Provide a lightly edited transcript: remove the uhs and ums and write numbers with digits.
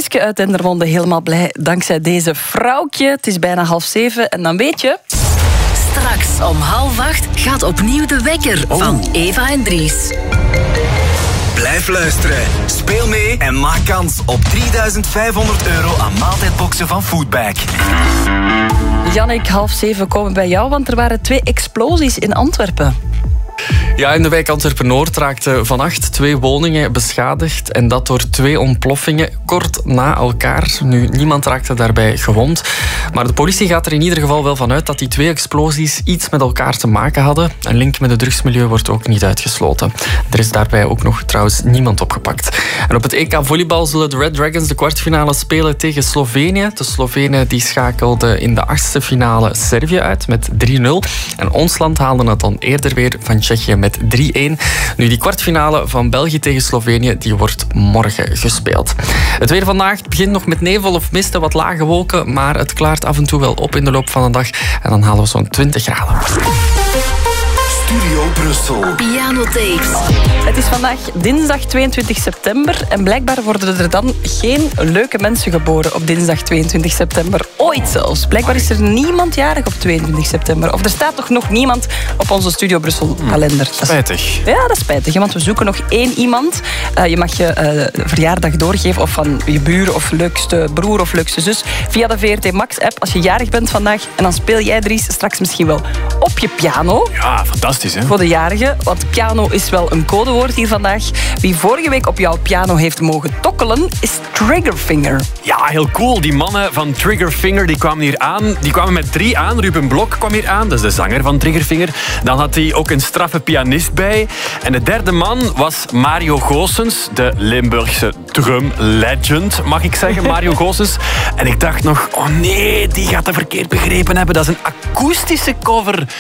Siske uit Dendermonde helemaal blij dankzij deze vrouwtje. Het is bijna 6:30 en dan weet je... Straks om 7:30 gaat opnieuw de wekker van Eva en Dries. Blijf luisteren, speel mee en maak kans op €3.500 aan maaltijdboxen van Foodbag. Jannik, 6:30 komen bij jou, want er waren 2 explosies in Antwerpen. Ja, in de wijk Antwerpen-Noord raakten vannacht 2 woningen beschadigd. En dat door 2 ontploffingen kort na elkaar. Nu, niemand raakte daarbij gewond. Maar de politie gaat er in ieder geval wel van uit dat die 2 explosies iets met elkaar te maken hadden. Een link met het drugsmilieu wordt ook niet uitgesloten. Er is daarbij ook nog trouwens niemand opgepakt. En op het EK volleybal zullen de Red Dragons de kwartfinale spelen tegen Slovenië. De Slovenen die schakelden in de 8e finale Servië uit met 3-0. En ons land haalde het dan eerder weer van Tsjechië met 3-1. Nu, die kwartfinale van België tegen Slovenië die wordt morgen gespeeld. Het weer vandaag begint nog met nevel of mist en wat lage wolken, maar het klaart af en toe wel op in de loop van de dag. En dan halen we zo'n 20 graden. Studio Brussel. Pianotapes. Het is vandaag dinsdag 22 september en blijkbaar worden er dan geen leuke mensen geboren op dinsdag 22 september. Ooit zelfs. Blijkbaar is er niemand jarig op 22 september. Of er staat toch nog niemand op onze Studio Brussel kalender. Spijtig. Ja, dat is spijtig, want we zoeken nog 1 iemand. Je mag je verjaardag doorgeven of van je buur of leukste broer of leukste zus via de VRT Max app als je jarig bent vandaag. En dan speel jij, Dries, straks misschien wel op je piano. Ja, fantastisch hè. Voor de jarigen, want piano is wel een codewoord hier vandaag. Wie vorige week op jouw piano heeft mogen tokkelen, is Triggerfinger. Ja, heel cool. Die mannen van Triggerfinger die kwamen hier aan. Die kwamen met 3 aan. Ruben Blok kwam hier aan, dat is de zanger van Triggerfinger. Dan had hij ook een straffe pianist bij. En de 3e man was Mario Goossens, de Limburgse drum legend, mag ik zeggen. Mario Goossens. En ik dacht nog, oh nee, die gaat het verkeerd begrepen hebben. Dat is een akoestische cover